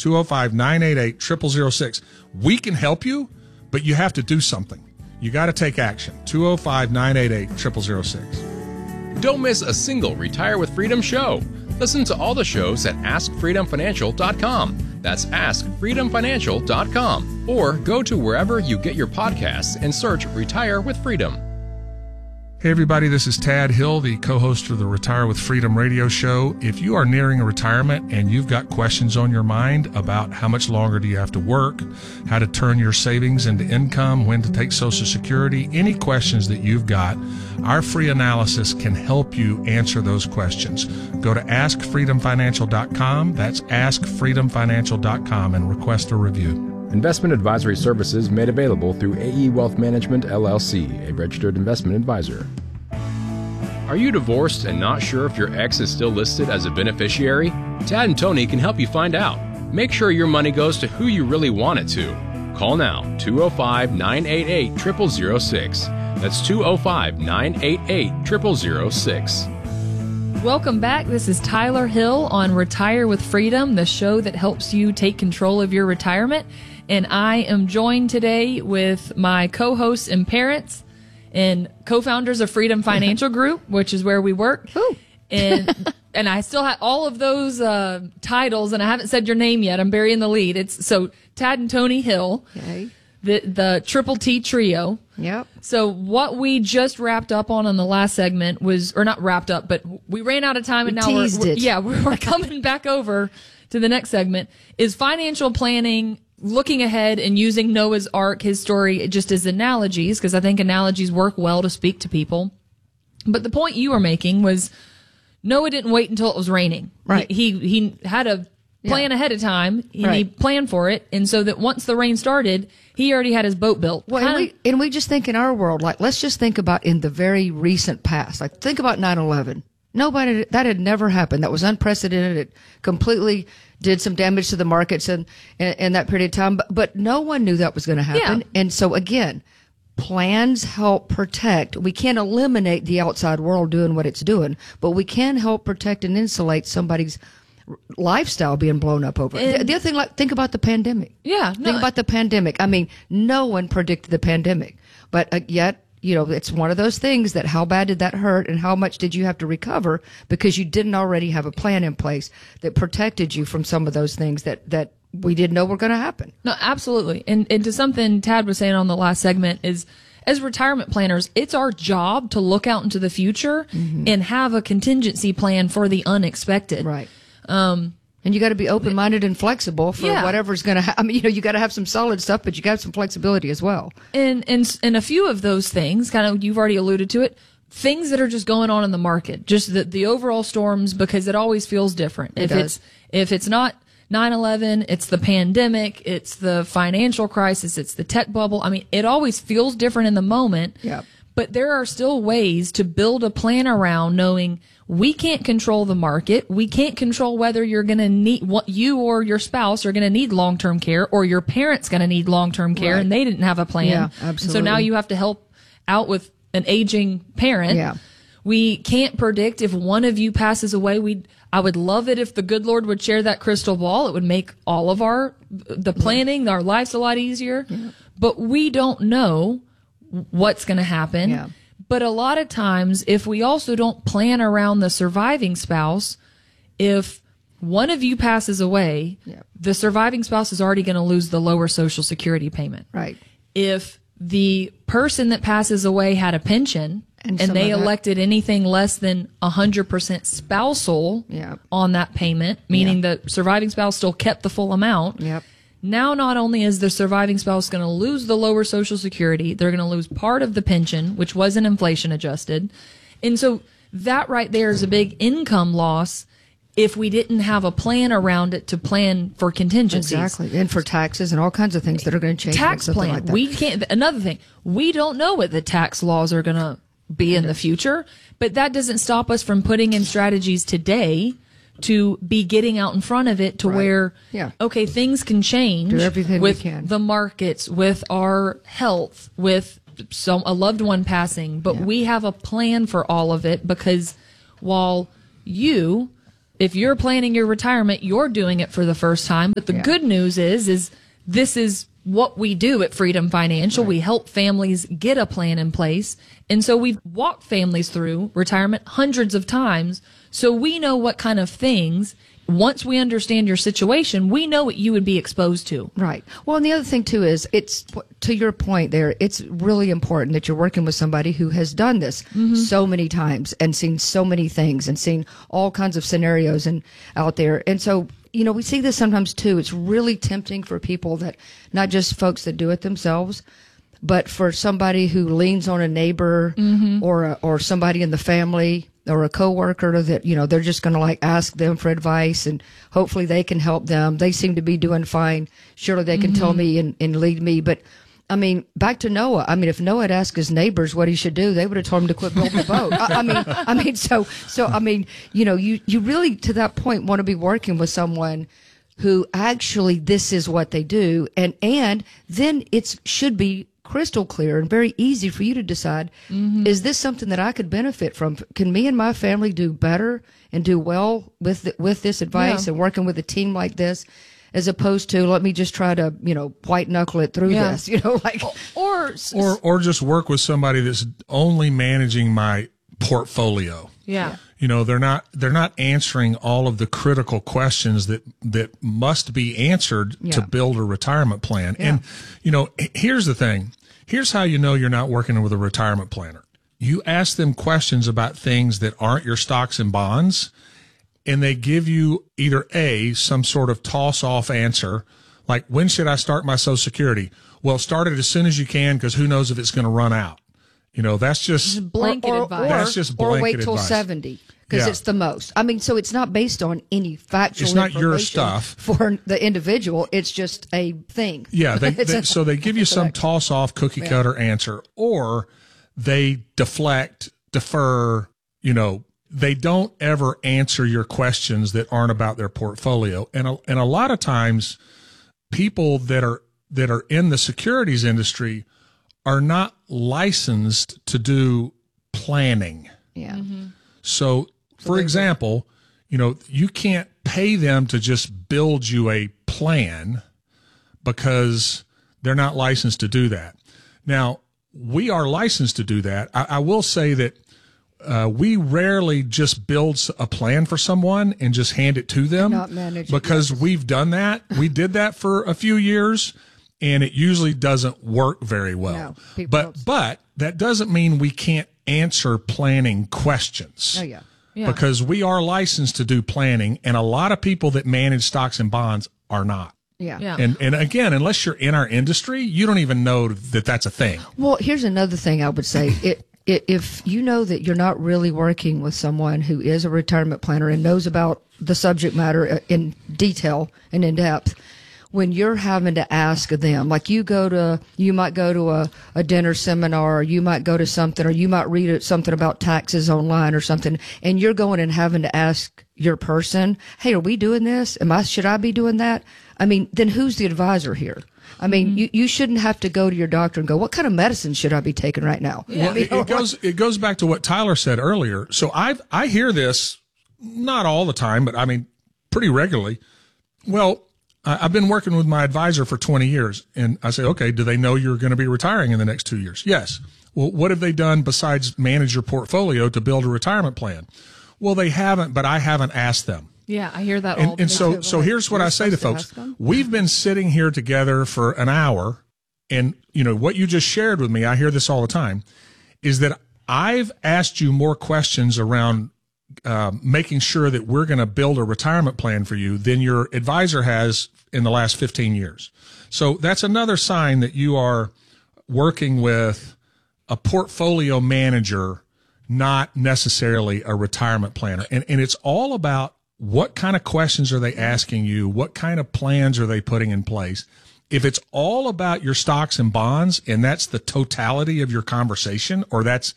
205-988-0006. We can help you, but you have to do something. You got to take action. 205-988-0006. Don't miss a single Retire with Freedom show. Listen to all the shows at AskFreedomFinancial.com. That's AskFreedomFinancial.com. Or go to wherever you get your podcasts and search Retire with Freedom. Hey everybody, this is Tad Hill, the co-host of the Retire with Freedom radio show. If you are nearing a retirement and you've got questions on your mind about how much longer do you have to work, how to turn your savings into income, when to take Social Security, any questions that you've got, our free analysis can help you answer those questions. Go to AskFreedomFinancial.com. That's AskFreedomFinancial.com and request a review. Investment advisory services made available through AE Wealth Management, LLC, a registered investment advisor. Are you divorced and not sure if your ex is still listed as a beneficiary? Tad and Tony can help you find out. Make sure your money goes to who you really want it to. Call now, 205-988-0006. That's 205-988-0006. Welcome back. This is Tyler Hill on Retire with Freedom, the show that helps you take control of your retirement. And I am joined today with my co-hosts and parents and co-founders of Freedom Financial Group, which is where we work. Ooh. And I still have all of those titles, and I haven't said your name yet. I'm burying the lead. It's so Tad and Tony Hill, Okay. the Triple T Trio. Yep. So what we just wrapped up on the last segment was, or not wrapped up, but we ran out of time, and now we're coming back over to the next segment, is financial planning, looking ahead and using Noah's Ark, his story, just as analogies, because I think analogies work well to speak to people. But the point you were making was Noah didn't wait until it was raining. Right. He had a plan ahead of time, and he planned for it, and so that once the rain started, he already had his boat built. Well, and we just think in our world, like, let's just think about in the very recent past. Like, think about 9/11. That had never happened. That was unprecedented. It completely did some damage to the markets in that period of time. But no one knew that was going to happen. Yeah. And so, again, plans help protect. We can't eliminate the outside world doing what it's doing, but we can help protect and insulate somebody's lifestyle being blown up over. The other thing, like, think about the pandemic. Think about the pandemic. I mean, no one predicted the pandemic, but yet, you know, it's one of those things that how bad did that hurt and how much did you have to recover because you didn't already have a plan in place that protected you from some of those things that we didn't know were going to happen. No, absolutely. And to something Tad was saying on the last segment is, as retirement planners, it's our job to look out into the future and have a contingency plan for the unexpected. Right. And you got to be open-minded and flexible for whatever's going to happen. I mean, you know, you got to have some solid stuff, but you got some flexibility as well. And a few of those things, kind of, you've already alluded to it, things that are just going on in the market, just the overall storms, because it always feels different. If it's not 9/11, it's the pandemic, it's the financial crisis, it's the tech bubble. I mean, it always feels different in the moment. Yeah. But there are still ways to build a plan around knowing we can't control the market. We can't control whether you're going to need, what you or your spouse are going to need long-term care, or your parents going to need long-term care, and they didn't have a plan. Yeah, absolutely. So now you have to help out with an aging parent. Yeah. We can't predict if one of you passes away. I would love it if the good Lord would share that crystal ball. It would make all of the planning, our lives a lot easier. Yeah. But we don't know what's going to happen. Yeah. But a lot of times, if we also don't plan around the surviving spouse, if one of you passes away, the surviving spouse is already going to lose the lower Social Security payment. Right. If the person that passes away had a pension and they elected anything less than 100% spousal on that payment, meaning the surviving spouse still kept the full amount. Yep. Now, not only is the surviving spouse going to lose the lower Social Security, they're going to lose part of the pension, which wasn't inflation adjusted. And so that right there is a big income loss if we didn't have a plan around it to plan for contingencies. Exactly. And for taxes and all kinds of things that are going to change. Tax plan. Like that. We can't, another thing, we don't know what the tax laws are going to be in the future, but that doesn't stop us from putting in strategies today to be getting out in front of it to where, okay, things can change with the markets, with our health, with a loved one passing, but we have a plan for all of it, because while you, if you're planning your retirement, you're doing it for the first time. But the good news is this is what we do at Freedom Financial. Right. We help families get a plan in place. And so we've walked families through retirement hundreds of times. So we know what kind of things, once we understand your situation, we know what you would be exposed to. Right. Well, and the other thing too is, it's, to your point there, it's really important that you're working with somebody who has done this so many times and seen so many things and seen all kinds of scenarios and out there. And so, we see this sometimes too. It's really tempting for people that, not just folks that do it themselves, but for somebody who leans on a neighbor or somebody in the family or a coworker that, they're just going to ask them for advice and hopefully they can help them. They seem to be doing fine. Surely they can tell me and lead me. But I mean, back to Noah. I mean, if Noah had asked his neighbors what he should do, they would have told him to quit building a boat. You really, to that point, want to be working with someone who actually this is what they do. And then it should be crystal clear and very easy for you to decide, is this something that I could benefit from? Can me and my family do better and do well with this advice and working with a team like this, as opposed to let me just try to, white knuckle it through this, or just work with somebody that's only managing my portfolio. Yeah. They're not answering all of the critical questions that must be answered to build a retirement plan. Yeah. And, here's the thing. Here's how you know you're not working with a retirement planner. You ask them questions about things that aren't your stocks and bonds, and they give you either some sort of toss-off answer, like, when should I start my Social Security? Well, start it as soon as you can, because who knows if it's going to run out. That's just blanket advice. That's just blanket or wait till advice. 70, because it's the most. I mean, so it's not based on any factual information. It's not your stuff for the individual. It's just a thing. Yeah, so they give you some toss-off cookie-cutter answer, or they deflect, defer, they don't ever answer your questions that aren't about their portfolio. And a lot of times people that are in the securities industry are not licensed to do planning. Yeah. So, for example, you can't pay them to just build you a plan because they're not licensed to do that. Now, we are licensed to do that. I will say that we rarely just build a plan for someone and just hand it to them, because we've done that. We did that for a few years, and it usually doesn't work very well. No, but that doesn't mean we can't answer planning questions. Oh, yeah. Because we are licensed to do planning, and a lot of people that manage stocks and bonds are not. Yeah. And again, unless you're in our industry, you don't even know that that's a thing. Well, here's another thing I would say. If you know that you're not really working with someone who is a retirement planner and knows about the subject matter in detail and in depth, when you're having to ask them, like you might go to a dinner seminar, or you might go to something, or you might read something about taxes online or something, and you're going and having to ask your person, hey, are we doing this? Should I be doing that? I mean, then who's the advisor here? I mean, you shouldn't have to go to your doctor and go, what kind of medicine should I be taking right now? Well, it goes back to what Tyler said earlier. So I hear this, not all the time, but I mean, pretty regularly. Well, I've been working with my advisor for 20 years, and I say, okay, do they know you're going to be retiring in the next 2 years? Yes. Well, what have they done besides manage your portfolio to build a retirement plan? Well, they haven't, but I haven't asked them. Yeah, I hear that all the time. So here's what I say to folks. We've been sitting here together for an hour, and what you just shared with me, I hear this all the time, is that I've asked you more questions around making sure that we're going to build a retirement plan for you than your advisor has in the last 15 years. So that's another sign that you are working with a portfolio manager, not necessarily a retirement planner. And it's all about what kind of questions are they asking you? What kind of plans are they putting in place? If it's all about your stocks and bonds, and that's the totality of your conversation, or that's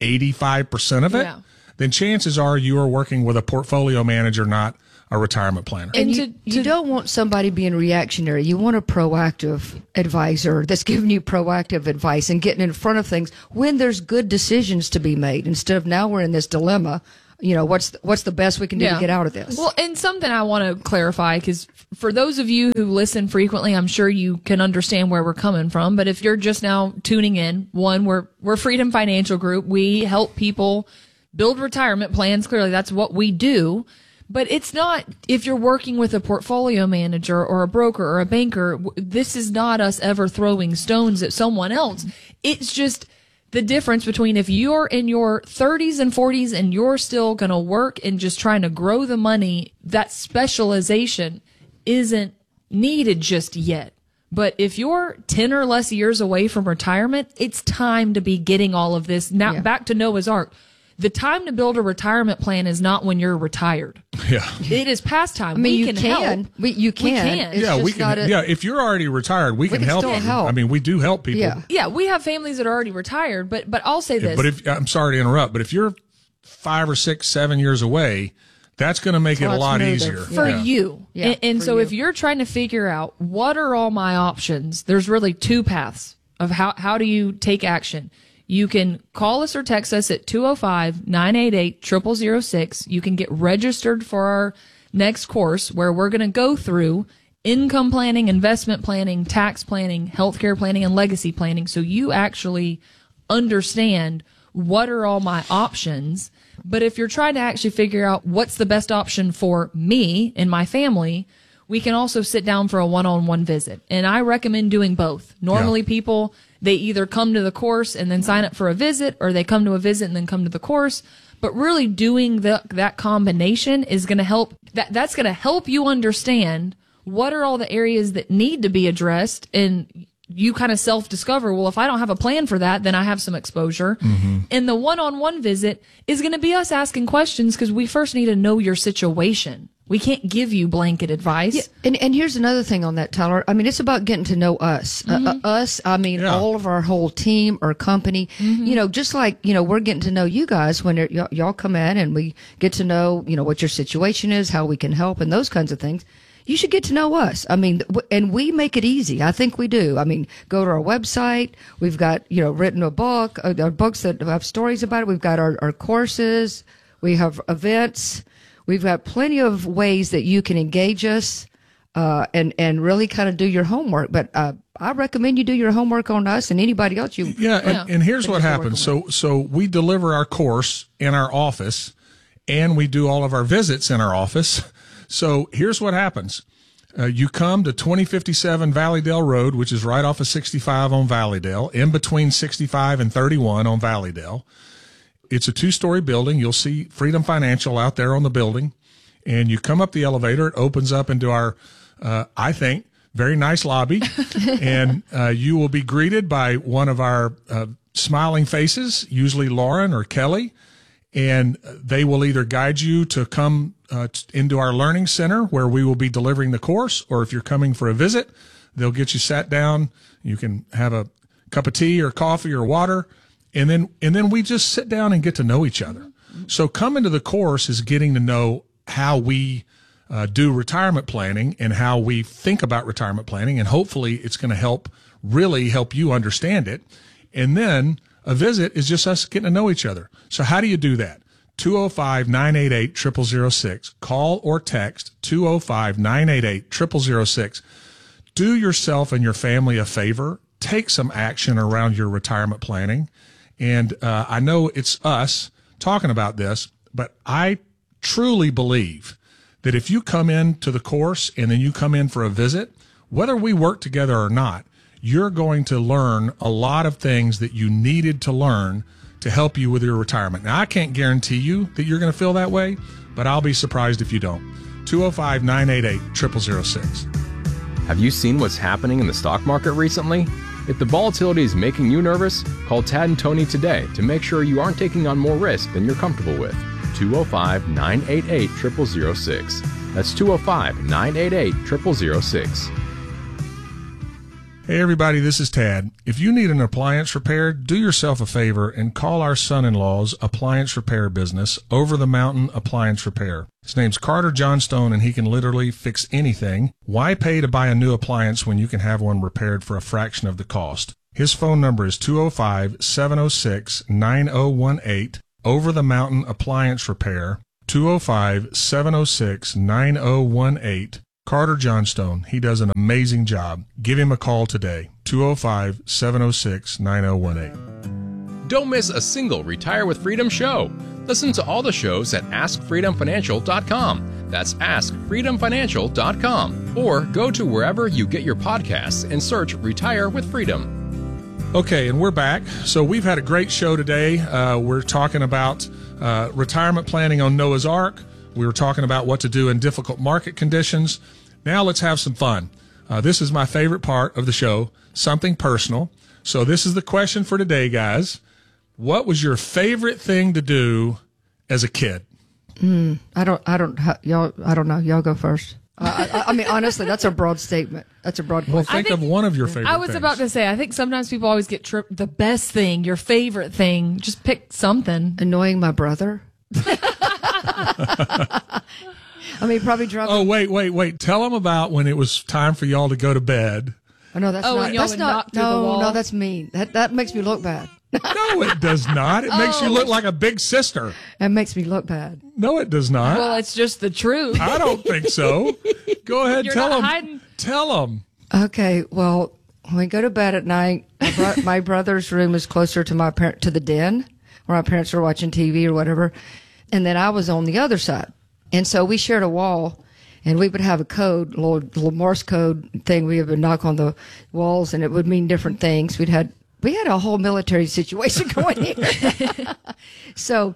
85% of it, then chances are you are working with a portfolio manager, not a retirement planner. And you don't want somebody being reactionary. You want a proactive advisor that's giving you proactive advice and getting in front of things when there's good decisions to be made, instead of now we're in this dilemma. what's the best we can do to get out of this? Well, and something I want to clarify, because for those of you who listen frequently, I'm sure you can understand where we're coming from. But if you're just now tuning in, one, we're Freedom Financial Group. We help people build retirement plans. Clearly, that's what we do. But it's not, if you're working with a portfolio manager or a broker or a banker, this is not us ever throwing stones at someone else. It's just the difference between if you're in your 30s and 40s and you're still going to work and just trying to grow the money, that specialization isn't needed just yet. But if you're 10 or less years away from retirement, it's time to be getting all of this. Now, back to Noah's Ark. The time to build a retirement plan is not when you're retired. Yeah. It is past time. I mean, you can help. You can. We can. If you're already retired, we can help you. Help. I mean, we do help people. Yeah, we have families that are already retired, but I'll say this. But I'm sorry to interrupt, but if you're 5 or 6, 7 years away, that's going to make it a lot easier for you. Yeah, and so if you're trying to figure out what are all my options, there's really two paths of how do you take action. You can call us or text us at 205-988-0006. You can get registered for our next course where we're going to go through income planning, investment planning, tax planning, healthcare planning, and legacy planning. So you actually understand what are all my options. But if you're trying to actually figure out what's the best option for me and my family, we can also sit down for a one-on-one visit. And I recommend doing both. Normally people, they either come to the course and then sign up for a visit, or they come to a visit and then come to the course. But really doing that combination is going to help. That's going to help you understand what are all the areas that need to be addressed. And you kind of self-discover, well, if I don't have a plan for that, then I have some exposure. Mm-hmm. And the one-on-one visit is going to be us asking questions because we first need to know your situation. We can't give you blanket advice. Yeah, and here's another thing on that, Tyler. I mean, it's about getting to know us. Mm-hmm. All of our whole team or company. Mm-hmm. Just like, we're getting to know you guys when y'all come in and we get to know, what your situation is, how we can help, and those kinds of things. You should get to know us. I mean, and we make it easy. I think we do. I mean, go to our website. We've got, written a book, our books that have stories about it. We've got our courses. We have events. We've got plenty of ways that you can engage us, and really kind of do your homework. But, I recommend you do your homework on us and anybody else you. Yeah. And here's what happens. So we deliver our course in our office, and we do all of our visits in our office. So here's what happens. You come to 2057 Valleydale Road, which is right off of 65 on Valleydale, in between 65 and 31 on Valleydale. It's a 2-story building. You'll see Freedom Financial out there on the building. And you come up the elevator. It opens up into our, I think, very nice lobby. And you will be greeted by one of our smiling faces, usually Lauren or Kelly. And they will either guide you to come into our learning center where we will be delivering the course, or if you're coming for a visit, they'll get you sat down. You can have a cup of tea or coffee or water, and then we just sit down and get to know each other. So coming to the course is getting to know how we do retirement planning and how we think about retirement planning, and hopefully it's going to really help you understand it. And then a visit is just us getting to know each other. So how do you do that? 205-988-0006. Call or text 205-988-0006. Do yourself and your family a favor. Take some action around your retirement planning. And I know it's us talking about this, but I truly believe that if you come into the course and then you come in for a visit, whether we work together or not, you're going to learn a lot of things that you needed to learn to help you with your retirement. Now, I can't guarantee you that you're going to feel that way, but I'll be surprised if you don't. 205-988-0006. Have you seen what's happening in the stock market recently? If the volatility is making you nervous, call Tad and Tony today to make sure you aren't taking on more risk than you're comfortable with. 205-988-0006. That's 205-988-0006. Hey everybody, this is Tad. If you need an appliance repaired, do yourself a favor and call our son-in-law's appliance repair business, Over the Mountain Appliance Repair. His name's Carter Johnstone, and he can literally fix anything. Why pay to buy a new appliance when you can have one repaired for a fraction of the cost? His phone number is 205-706-9018. Over the Mountain Appliance Repair, 205-706-9018. Carter Johnstone. He does an amazing job. Give him a call today, 205-706-9018. Don't miss a single Retire with Freedom show. Listen to all the shows at AskFreedomFinancial.com. That's AskFreedomFinancial.com. Or go to wherever you get your podcasts and search Retire with Freedom. Okay, and we're back. So we've had a great show today. We're talking about retirement planning on Noah's Ark. We were talking about what to do in difficult market conditions. Now let's have some fun. This is my favorite part of the show, something personal. So this is the question for today, guys. What was your favorite thing to do as a kid? I don't know. Y'all go first. I mean, honestly, that's a broad statement. That's a broad question. Well, think of one of your favorite things. I was about to say, I think sometimes people always get tripped. The best thing, your favorite thing, just pick something. Annoying my brother. I mean, probably driving. Oh, wait. Tell them about when it was time for y'all to go to bed. Oh, no, that's not. That's not. No, that's mean. That makes me look bad. No, it does not. It makes you look like a big sister. That makes me look bad. No, it does not. Well, it's just the truth. I don't think so. Go ahead, You're tell not them. hiding. Tell them. Okay, well, when we go to bed at night, my brother's room is closer to to the den where my parents were watching TV or whatever, and then I was on the other side, and so we shared a wall. And we would have a code, little Morse code thing. We would knock on the walls, and it would mean different things. We had a whole military situation going here. So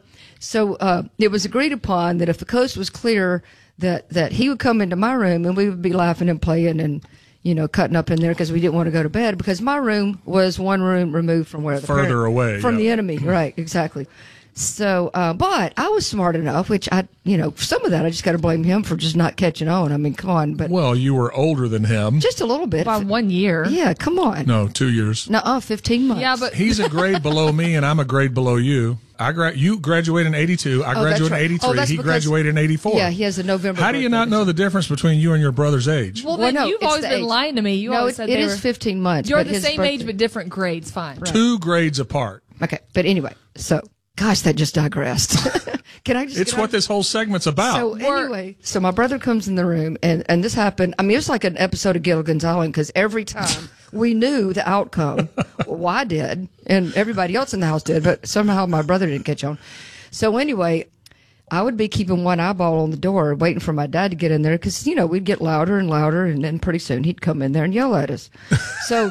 it was agreed upon that if the coast was clear, that he would come into my room, and we would be laughing and playing and, cutting up in there because we didn't want to go to bed, because my room was one room removed from where further away from the enemy. Right, exactly. So, but I was smart enough, which some of that I just got to blame him for just not catching on. I mean, come on. But well, you were older than him. Just a little bit. By 1 year. Yeah, come on. No, 2 years. No, 15 months. Yeah, but he's a grade below me, and I'm a grade below you. You graduated in 82. I graduated in 83. He graduated in 84. Yeah, he has a November. How do you not know the difference between you and your brother's age? Well, then you've always been lying to me. You always said it is 15 months. You're the same age, but different grades. Fine. Right. 2 grades apart. Okay, but anyway, so. Gosh, that just digressed. Can I just? It's what this whole segment's about. So anyway, so my brother comes in the room, and this happened. I mean, it was like an episode of Gilligan's Island, because every time we knew the outcome. Well, I did, and everybody else in the house did, but somehow my brother didn't catch on. So anyway, I would be keeping one eyeball on the door, waiting for my dad to get in there, because we'd get louder and louder, and then pretty soon he'd come in there and yell at us. So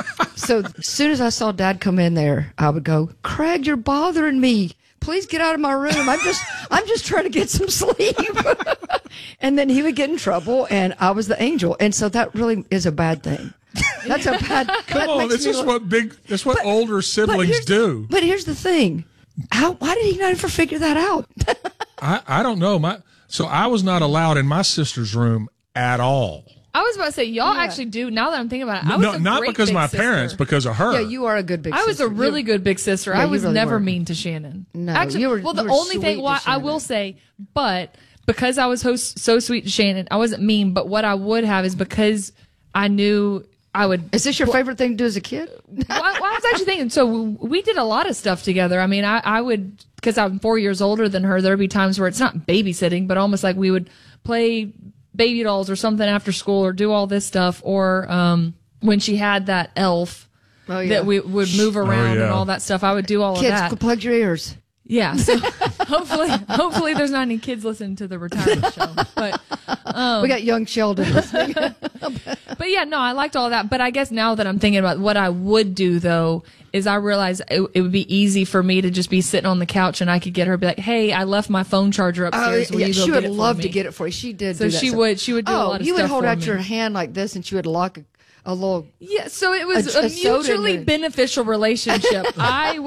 as soon as I saw Dad come in there, I would go, "Craig, you're bothering me. Please get out of my room. I'm just trying to get some sleep." And then he would get in trouble, and I was the angel. And so that really is a bad thing. That's a bad. Come on, this is what older siblings do. But here's the thing. Why did he not ever figure that out? I don't know. So I was not allowed in my sister's room at all. I was about to say, y'all actually do, now that I'm thinking about it. I was not because of my parents, because of her. Yeah, you are a good big sister. I was a really good big sister. Yeah, I was really never were. mean to Shannon. No, actually, you were the only thing I will say, but because I was so sweet to Shannon, I wasn't mean, but what I would have is because I knew I would. Is this your favorite thing to do as a kid? I was actually thinking, so we did a lot of stuff together. I mean, I would, because I'm 4 years older than her, there'd be times where it's not babysitting, but almost like we would play baby dolls or something after school, or do all this stuff, or when she had that elf that we would move around and all that stuff, I would do all of that. Kids, plug your ears. Yeah, so hopefully there's not any kids listening to the retirement show. But we got young Sheldon listening. But yeah, no, I liked all of that. But I guess now that I'm thinking about what I would do, though, is I realized it would be easy for me to just be sitting on the couch, and I could get her, be like, "Hey, I left my phone charger upstairs. Will you go she get would it love for to me?" get it for you. She did. So do that she stuff. would do a lot of stuff. You would hold for out me. your hand like this, and she would lock a little. Yeah, so it was a soda mutually beneficial relationship. I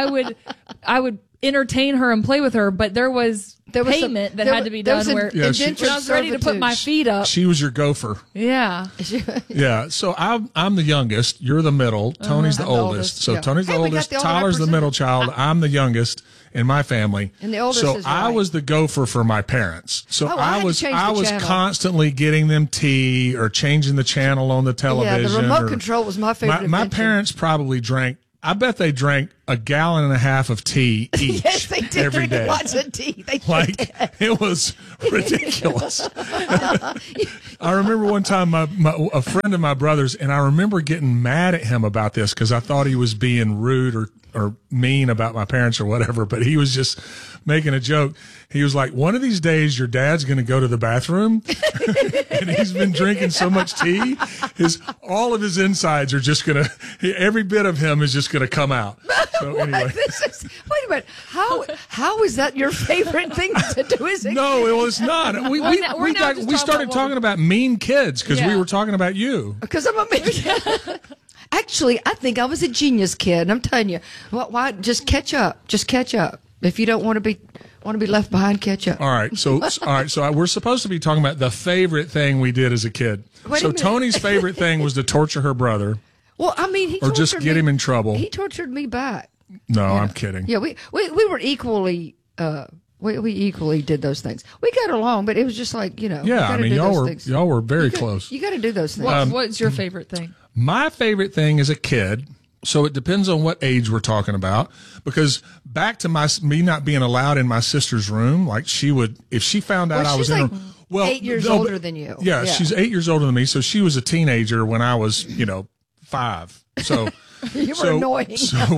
would entertain her and play with her, but there was payment that had to be done where when I was ready to put my feet up. She was your gopher. Yeah. Yeah. So I'm the youngest. You're the middle. Tony's the oldest. So Tony's the oldest. Tyler's the middle child. I'm the youngest in my family. And the oldest so is I right. was the gopher for my parents. So I was channel. constantly getting them tea or changing the channel on the television. Yeah, the remote control was my favorite. My parents probably drank I bet they drank a gallon and a half of tea each. Yes, they did every drink day. lots of tea. They It was ridiculous. I remember one time a friend of my brother's, and I remember getting mad at him about this because I thought he was being rude or mean about my parents or whatever, but he was just making a joke. He was like, one of these days your dad's going to go to the bathroom and he's been drinking so much tea, all of his insides are just going to, every bit of him is just going to come out. So anyway. Wait a minute. How is that your favorite thing to do as a kid? No, it was not. We started talking about mean kids because we were talking about you. Because I'm a mean kid. Actually, I think I was a genius kid. And I'm telling you, why? Just catch up. Just catch up. If you don't want to be left behind, catch up. All right. So we're supposed to be talking about the favorite thing we did as a kid. So Tony's favorite thing was to torture her brother. Well, I mean, or just get him in trouble. He tortured me back. No, I'm kidding. Yeah, we were equally. We equally did those things. We got along, but it was just like, Yeah, I mean, y'all were very close. You got to do those things. What's your favorite thing? My favorite thing as a kid, so it depends on what age we're talking about, because back to me not being allowed in my sister's room, like she would, if she found out I was in her room. Well, 8 years older than you. Yeah, she's 8 years older than me, so she was a teenager when I was, 5. So you were annoying.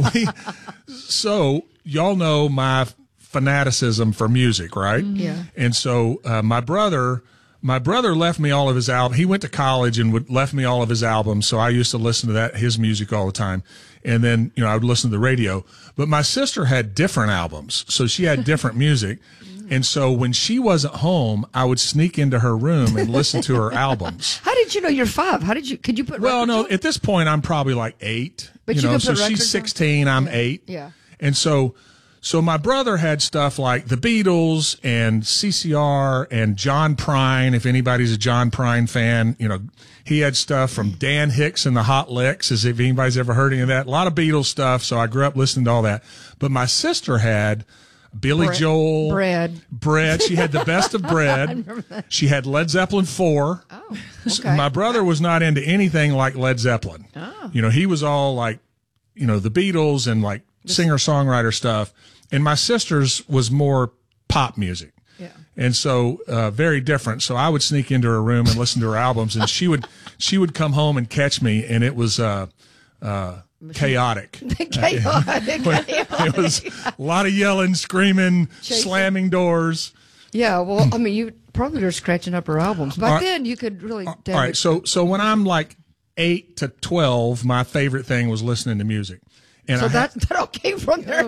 So y'all know my fanaticism for music, right? Yeah. And so my brother left me all of his albums. He went to college and left me all of his albums. So I used to listen to his music all the time. And then, I would listen to the radio. But my sister had different albums. So she had different music. And so when she wasn't home, I would sneak into her room and listen to her albums. How did you know you're 5? Could you put Well, no, on? at this point, I'm probably like 8. But you could so put she's 16, I'm 8. Yeah. And so my brother had stuff like the Beatles and CCR and John Prine. If anybody's a John Prine fan, he had stuff from Dan Hicks and the Hot Licks, as if anybody's ever heard any of that. A lot of Beatles stuff. So I grew up listening to all that. But my sister had Billy Joel. Bread. She had the best of Bread. She had Led Zeppelin 4. Oh, okay. My brother was not into anything like Led Zeppelin. Oh. He was all like, the Beatles and like singer-songwriter stuff. And my sister's was more pop music. Yeah. And so, very different. So I would sneak into her room and listen to her albums, and she would come home and catch me, and it was, chaotic. It was a lot of yelling, screaming, slamming doors. Yeah. Well, I mean, you probably were scratching up her albums. Back then, you could really. All right. So when I'm like 8 to 12, my favorite thing was listening to music. And so that all came from there.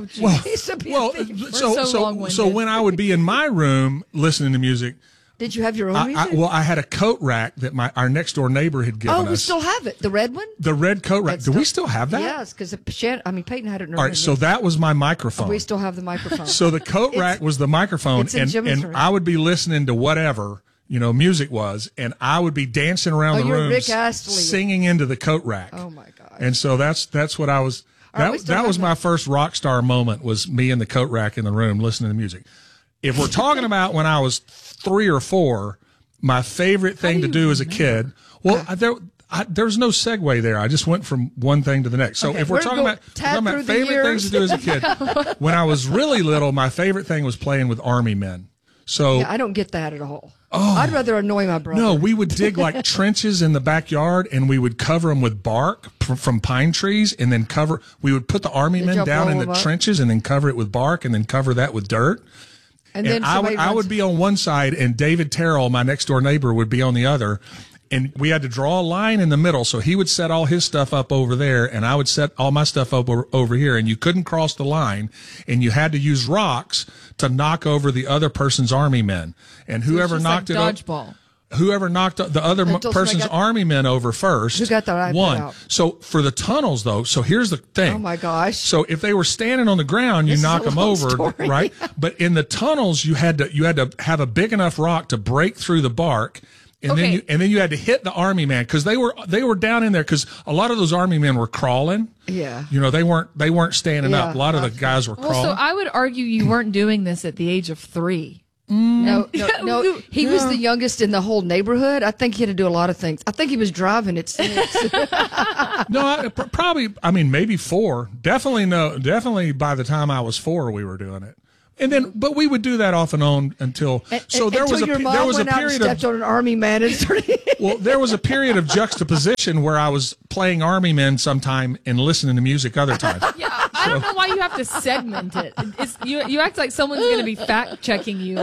So when I would be in my room listening to music, did you have your own music? I had a coat rack that our next door neighbor had given us. Oh, we still have it. The red one? The red coat rack. Do we still have that? Yes, because Peyton had it in her room. All right, so that was my microphone. We still have the microphone. So the coat rack was the microphone, and I would be listening to whatever music was, and I would be dancing around the room, singing into the coat rack. Oh my gosh! And so that's what I was. That was my first rock star moment, was me in the coat rack in the room listening to music. If we're talking about when I was 3 or 4, my favorite thing to do as a kid, there's no segue there. I just went from one thing to the next. So if we're talking about favorite things to do as a kid, when I was really little, my favorite thing was playing with army men. So I don't get that at all. I'd rather annoy my brother. No, we would dig like trenches in the backyard, and we would cover them with bark from pine trees, and then we would put the army men down in the trenches and then cover it with bark and then cover that with dirt. And then I would be on one side, and David Terrell, my next door neighbor, would be on the other. And we had to draw a line in the middle. So he would set all his stuff up over there, and I would set all my stuff up over here. And you couldn't cross the line, and you had to use rocks to knock over the other person's army men. And whoever knocked it dodgeball. Whoever knocked the other person's army men over first, who got the won. Out. So for the tunnels, though, so here's the thing. Oh my gosh! So if they were standing on the ground, you knock them over, story. Right? But in the tunnels, you had to have a big enough rock to break through the bark. And then you had to hit the army man, because they were down in there, because a lot of those army men were crawling. Yeah. They weren't standing up. A lot of the guys were crawling. Well, so I would argue you weren't doing this at the age of 3. No. He was the youngest in the whole neighborhood. I think he had to do a lot of things. I think he was driving at 6. No, probably. I mean, maybe 4. Definitely by the time I was 4, we were doing it. And then, but we would do that off and on until. So there was a period stepped on an army man and started. Well, there was a period of juxtaposition where I was playing army men sometime and listening to music other times. Yeah, I don't know why you have to segment it. You act like someone's going to be fact checking you.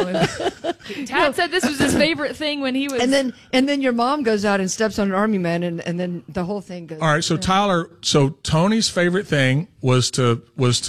Tad said this was his favorite thing when he was. And then your mom goes out and steps on an army man, and then the whole thing goes. All right, so Tyler, Tony's favorite thing was to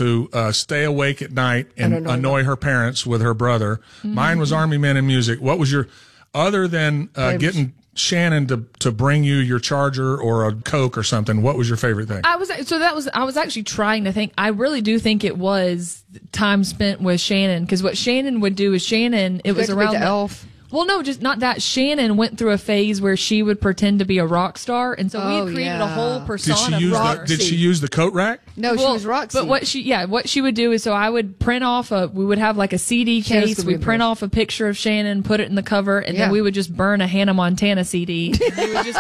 stay awake at night and annoy her parents with her brother. Mm-hmm. Mine was army men and music. What was your, other than getting Shannon to bring you your charger or a Coke or something, what was your favorite thing? I was actually trying to think. I really do think it was time spent with Shannon, because what Shannon would do is it was around the elf. Well, no, just not that. Shannon went through a phase where she would pretend to be a rock star, and so we created a whole persona. Did she use the coat rack? No, she was Roxy. But what she would do is, so I would print off we would have like a CD case. We print off a picture of Shannon, put it in the cover, and then we would just burn a Hannah Montana CD. And we would just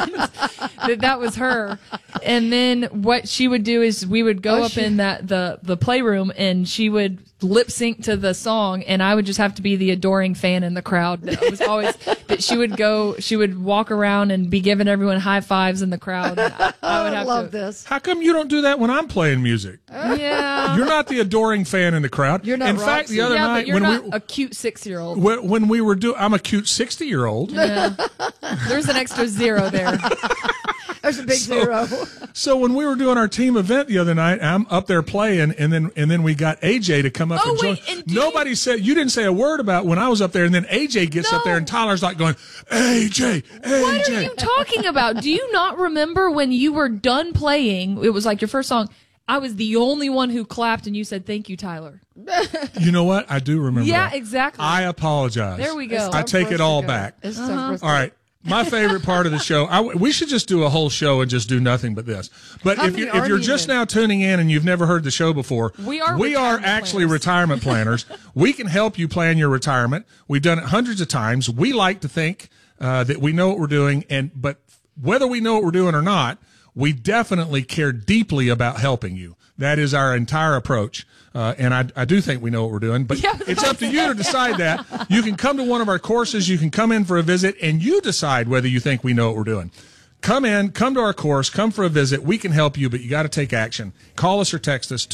pretend that was her. And then what she would do is we would go up in the playroom, and she would lip sync to the song, and I would just have to be the adoring fan in the crowd. That was always that she would walk around and be giving everyone high fives in the crowd. I would have love this. How come you don't do that when I'm playing music? Yeah, you're not the adoring fan in the crowd. You're not. In fact, the other night, but you're not a cute 6-year-old. When we were I'm a cute 60-year-old. Yeah. There's an extra 0 there. There's a big 0. So when we were doing our team event the other night, I'm up there playing, and then we got AJ to come up and join. Nobody said, you didn't say a word about when I was up there, and then AJ gets up there, and Tyler's like going, AJ. What are you talking about? Do you not remember when you were done playing? It was like your first song. I was the only one who clapped, and you said, "Thank you, Tyler." You know what? I do remember. Yeah, that. Exactly. I apologize. There we go. I take it all back. All right. My favorite part of the show, we should just do a whole show and just do nothing but this. But if you're just now tuning in and you've never heard the show before, we are actually retirement planners. We can help you plan your retirement. We've done it hundreds of times. We like to think that we know what we're doing, but whether we know what we're doing or not, we definitely care deeply about helping you. That is our entire approach. And I do think we know what we're doing, but it's up to you to decide that. You can come to one of our courses. You can come in for a visit, and you decide whether you think we know what we're doing. Come to our course, come for a visit. We can help you, but you got to take action. Call us or text us,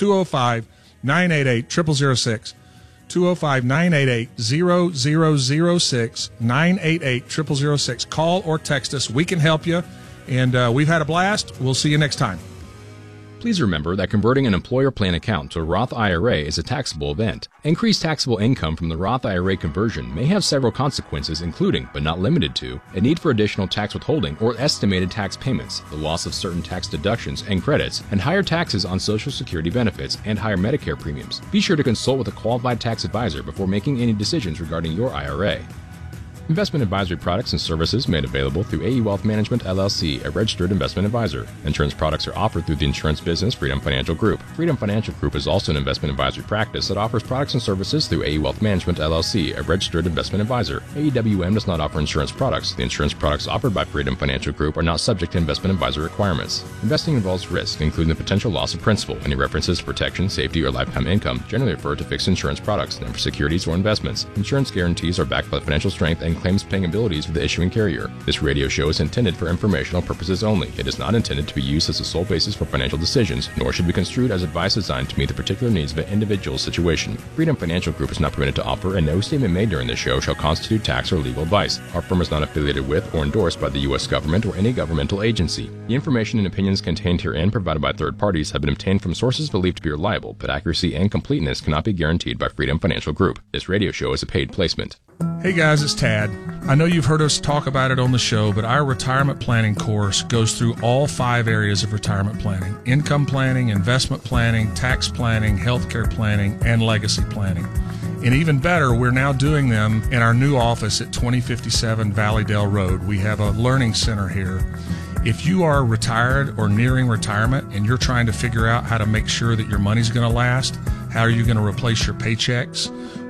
205-988-0006, 205-988-0006, 988-0006. Call or text us. We can help you, and we've had a blast. We'll see you next time. Please remember that converting an employer plan account to a Roth IRA is a taxable event. Increased taxable income from the Roth IRA conversion may have several consequences, including, but not limited to, a need for additional tax withholding or estimated tax payments, the loss of certain tax deductions and credits, and higher taxes on Social Security benefits and higher Medicare premiums. Be sure to consult with a qualified tax advisor before making any decisions regarding your IRA. Investment advisory products and services made available through AE Wealth Management, LLC, a registered investment advisor. Insurance products are offered through the insurance business Freedom Financial Group. Freedom Financial Group is also an investment advisory practice that offers products and services through AE Wealth Management, LLC, a registered investment advisor. AEWM does not offer insurance products. The insurance products offered by Freedom Financial Group are not subject to investment advisor requirements. Investing involves risk, including the potential loss of principal. Any references to protection, safety, or lifetime income generally refer to fixed insurance products, never securities or investments. Insurance guarantees are backed by the financial strength and claims-paying abilities of the issuing carrier. This radio show is intended for informational purposes only. It is not intended to be used as the sole basis for financial decisions, nor should be construed as advice designed to meet the particular needs of an individual situation. Freedom Financial Group is not permitted to offer, and no statement made during this show shall constitute tax or legal advice. Our firm is not affiliated with or endorsed by the U.S. government or any governmental agency. The information and opinions contained herein provided by third parties have been obtained from sources believed to be reliable, but accuracy and completeness cannot be guaranteed by Freedom Financial Group. This radio show is a paid placement. Hey guys, it's Tad. I know you've heard us talk about it on the show, but our retirement planning course goes through all 5 areas of retirement planning: income planning, investment planning, tax planning, healthcare planning, and legacy planning. And even better, we're now doing them in our new office at 2057 Valleydale Road. We have a learning center here. If you are retired or nearing retirement and you're trying to figure out how to make sure that your money's going to last, how are you going to replace your paychecks,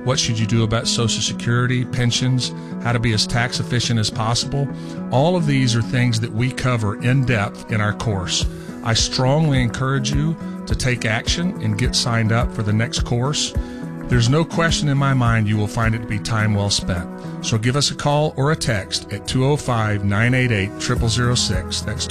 what should you do about Social Security, pensions, how to be as tax efficient as possible. All of these are things that we cover in depth in our course. I strongly encourage you to take action and get signed up for the next course. There's no question in my mind you will find it to be time well spent. So give us a call or a text at 205-988-0006. That's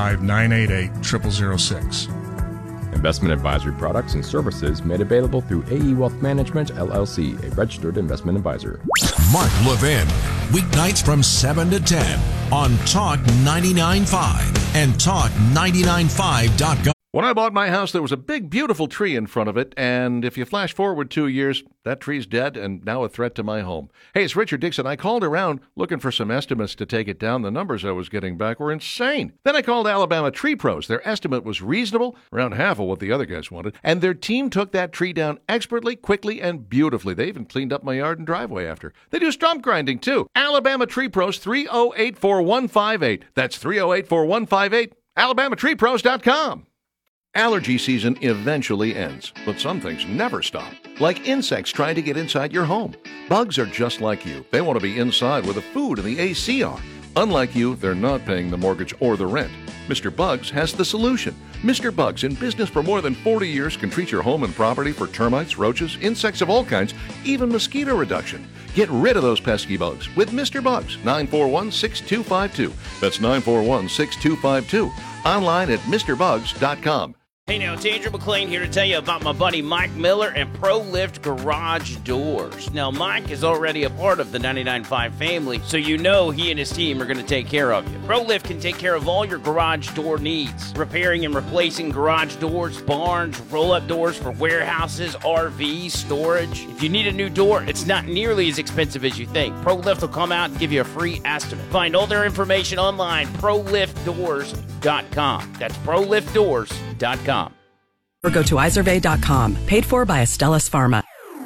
205-988-0006. Investment advisory products and services made available through AE Wealth Management, LLC, a registered investment advisor. Mark Levin, weeknights from 7 to 10 on Talk 99.5 and Talk995.com. When I bought my house, there was a big, beautiful tree in front of it, and if you flash forward 2 years, that tree's dead and now a threat to my home. Hey, it's Richard Dixon. I called around looking for some estimates to take it down. The numbers I was getting back were insane. Then I called Alabama Tree Pros. Their estimate was reasonable, around half of what the other guys wanted, and their team took that tree down expertly, quickly, and beautifully. They even cleaned up my yard and driveway after. They do stump grinding, too. Alabama Tree Pros, 308-4158. That's 308-4158. AlabamaTreePros.com. Allergy season eventually ends, but some things never stop. Like insects trying to get inside your home. Bugs are just like you. They want to be inside where the food and the AC are. Unlike you, they're not paying the mortgage or the rent. Mr. Bugs has the solution. Mr. Bugs, in business for more than 40 years, can treat your home and property for termites, roaches, insects of all kinds, even mosquito reduction. Get rid of those pesky bugs with Mr. Bugs, 941-6252. That's 941-6252. Online at MrBugs.com. Hey now, it's Andrew McLean here to tell you about my buddy Mike Miller and ProLift Garage Doors. Now, Mike is already a part of the 99.5 family, so you know he and his team are going to take care of you. ProLift can take care of all your garage door needs, repairing and replacing garage doors, barns, roll-up doors for warehouses, RVs, storage. If you need a new door, it's not nearly as expensive as you think. ProLift will come out and give you a free estimate. Find all their information online, ProLiftDoors.com. That's ProLiftDoors.com. Or go to iSurvey.com. Paid for by Astellas Pharma.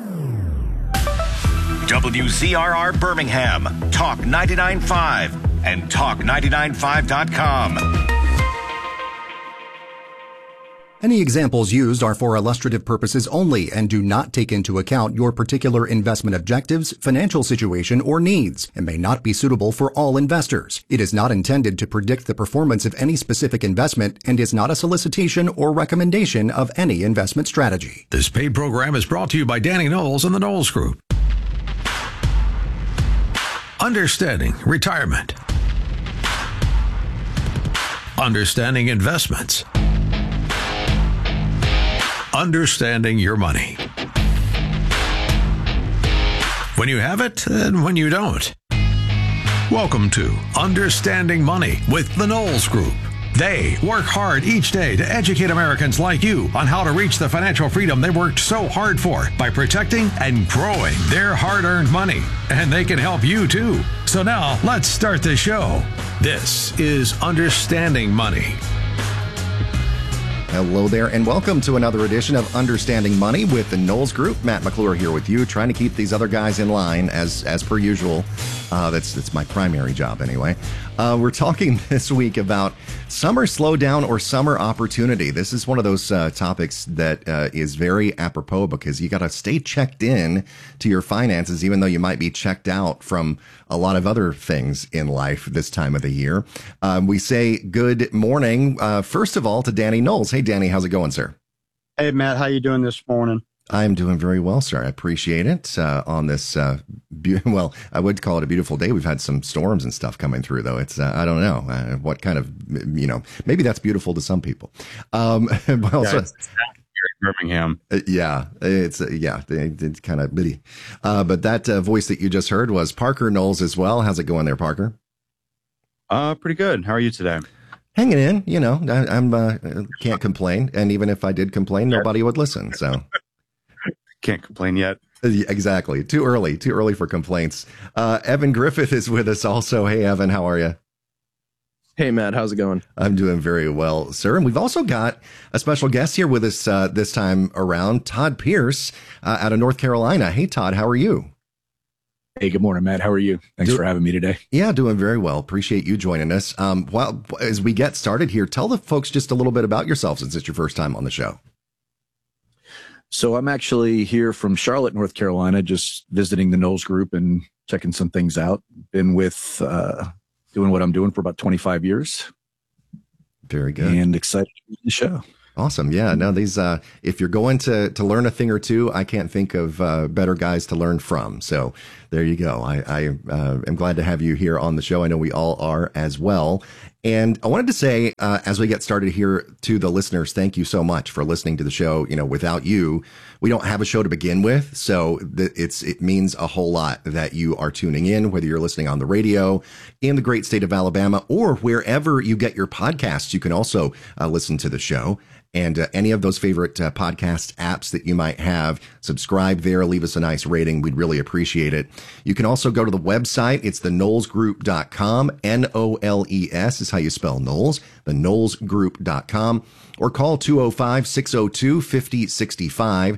WZRR Birmingham, Talk 99.5 and Talk995.com. Any examples used are for illustrative purposes only and do not take into account your particular investment objectives, financial situation, or needs, and may not be suitable for all investors. It is not intended to predict the performance of any specific investment and is not a solicitation or recommendation of any investment strategy. This paid program is brought to you by Danny Knowles and the Knowles Group. Understanding retirement. Understanding investments. Understanding your money. When you have it and when you don't. Welcome to Understanding Money with the Knowles Group. They work hard each day to educate Americans like you on how to reach the financial freedom they worked so hard for by protecting and growing their hard-earned money. And they can help you too. So now let's start the show. This is Understanding Money. Hello there, and welcome to another edition of Understanding Money with the Knowles Group. Matt McClure here with you, trying to keep these other guys in line as per usual. That's my primary job anyway. We're talking this week about summer slowdown or summer opportunity. This is one of those topics that is very apropos because you got to stay checked in to your finances, even though you might be checked out from a lot of other things in life this time of the year. We say good morning, first of all, to Danny Knowles. Hey, Danny, how's it going, sir? Hey, Matt, how you doing this morning? I'm doing very well, sir. I appreciate it. On this, well, I would call it a beautiful day. We've had some storms and stuff coming through, though. It's, I don't know what kind of, maybe that's beautiful to some people. Well, yeah, so, it's Birmingham. Yeah, it's kind of bitty. But that voice that you just heard was Parker Knowles as well. How's it going there, Parker? Pretty good. How are you today? Hanging in, I'm can't complain. And even if I did complain, nobody would listen. So. Can't complain yet. Exactly. Too early for complaints. Evan Griffith is with us also. Hey, Evan, how are you? Hey, Matt, how's it going? I'm doing very well, sir. And we've also got a special guest here with us this time around, Todd Pierce out of North Carolina. Hey, Todd, how are you? Hey, good morning, Matt. How are you? Thanks for having me today. Yeah, doing very well. Appreciate you joining us. Well, as we get started here, tell the folks just a little bit about yourself since it's your first time on the show. So I'm actually here from Charlotte, North Carolina, just visiting the Knowles Group and checking some things out. Been with doing what I'm doing for about 25 years. Very good. And excited to be on the show. Awesome. Yeah. No, these, if you're going to learn a thing or two, I can't think of better guys to learn from. So there you go. I am glad to have you here on the show. I know we all are as well. And I wanted to say, as we get started here, to the listeners, thank you so much for listening to the show. You know, without you, we don't have a show to begin with. So it means a whole lot that you are tuning in, whether you're listening on the radio in the great state of Alabama or wherever you get your podcasts. You can also listen to the show. And any of those favorite podcast apps that you might have, subscribe there, leave us a nice rating. We'd really appreciate it. You can also go to the website. It's theknowlesgroup.com. N-O-L-E-S is how you spell Knowles, theknowlesgroup.com. Or call 205-602-5065,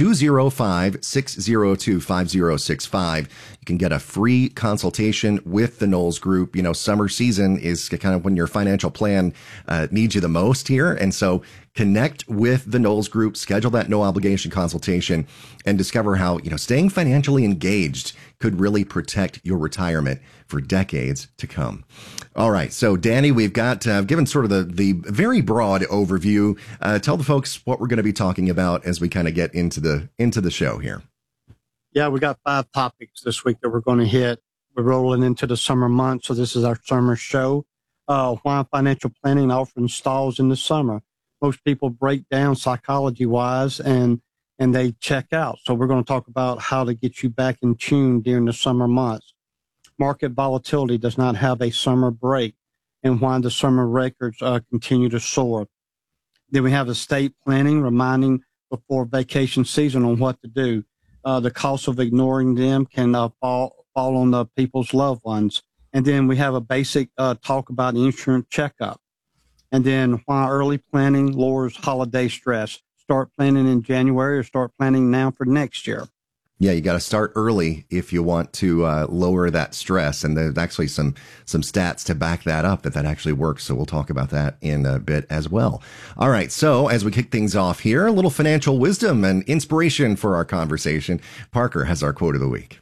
205-602-5065. You can get a free consultation with the Knowles Group. You know, summer season is kind of when your financial plan needs you the most here. And so connect with the Knowles Group, schedule that no obligation consultation, and discover how, you know, staying financially engaged could really protect your retirement for decades to come. All right. So, Danny, we've got given sort of the very broad overview. Tell the folks what we're going to be talking about as we kind of get into the show here. Yeah, we got 5 topics this week that we're going to hit. We're rolling into the summer months, so this is our summer show. Why financial planning often stalls in the summer. Most people break down psychology-wise and they check out. So we're going to talk about how to get you back in tune during the summer months. Market volatility does not have a summer break, and why the summer records continue to soar. Then we have estate planning, reminding before vacation season on what to do. The cost of ignoring them can fall on the people's loved ones. And then we have a basic talk about insurance checkup. And then why early planning lowers holiday stress. Start planning in January or start planning now for next year. Yeah, you got to start early if you want to lower that stress. And there's actually some stats to back that up that actually works. So we'll talk about that in a bit as well. All right. So as we kick things off here, a little financial wisdom and inspiration for our conversation. Parker has our quote of the week.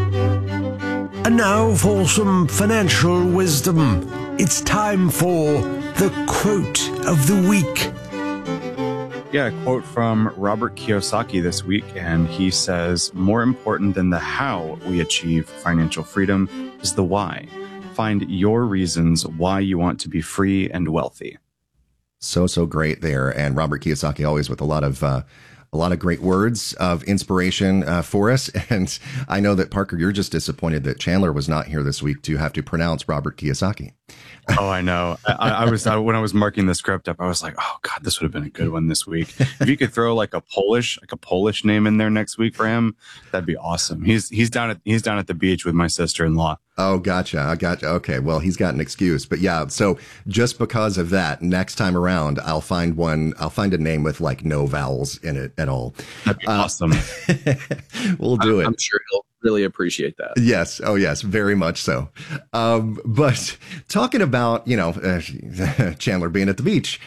And now for some financial wisdom. It's time for the quote of the week. Yeah, a quote from Robert Kiyosaki this week, and he says, more important than the how we achieve financial freedom is the why. Find your reasons why you want to be free and wealthy. So great there. And Robert Kiyosaki always with a lot of great words of inspiration for us. And I know that, Parker, you're just disappointed that Chandler was not here this week to have to pronounce Robert Kiyosaki. Oh, I know. I was when I was marking the script up, I was like, oh God, this would have been a good one this week. If you could throw like a Polish name in there next week for him, that'd be awesome. He's down at the beach with my sister-in-law. Oh, gotcha. I gotcha. Okay. Well, he's got an excuse, but yeah. So just because of that, next time around, I'll find a name with like no vowels in it at all. That'd be awesome. We'll do it. I'm sure he'll really appreciate that. Yes. Oh, yes. Very much so. But talking about, Chandler being at the beach,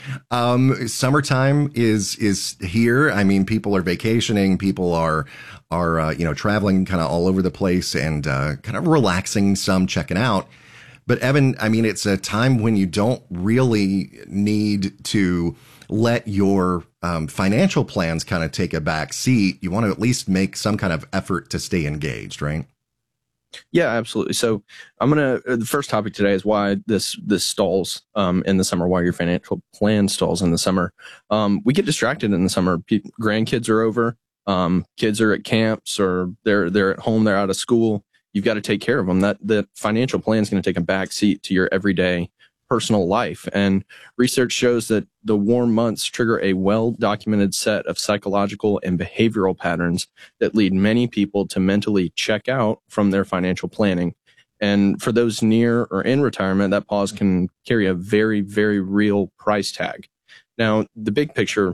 summertime is here. I mean, people are vacationing. People are traveling kind of all over the place and kind of relaxing, some checking out. But Evan, I mean, it's a time when you don't really need to let your financial plans kind of take a back seat. You want to at least make some kind of effort to stay engaged, right? Yeah, absolutely. So the first topic today is why this stalls in the summer, why your financial plan stalls in the summer. We get distracted in the summer. Grandkids are over. Kids are at camps or they're at home, they're out of school. You've got to take care of them. That financial plan is going to take a back seat to your everyday personal life. And research shows that the warm months trigger a well-documented set of psychological and behavioral patterns that lead many people to mentally check out from their financial planning. And for those near or in retirement, that pause can carry a very, very real price tag. Now, the big picture